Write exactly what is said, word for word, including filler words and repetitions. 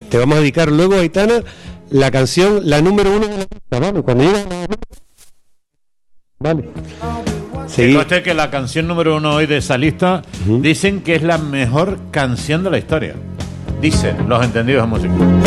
te vamos a dedicar luego, Aitana, la canción, la número uno de la lista, ¿vale? Cuando llegue a la... Vale. Que conste que la canción número uno hoy de esa lista uh-huh. dicen que es la mejor canción de la historia. Dicen los entendidos en música.